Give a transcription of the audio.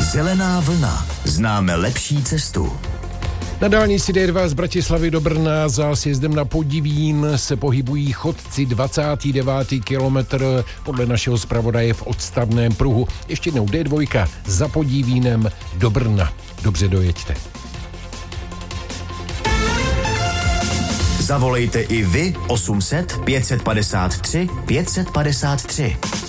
Zelená vlna. Známe lepší cestu. Na dálnici D2 z Bratislavy do Brna za sjezdem na Podivín se pohybují chodci 29. kilometr podle našeho zpravodaje v odstavném pruhu. Ještě jednou D2 za Podivínem do Brna. Dobře dojeďte. Zavolejte i vy 800 553 553.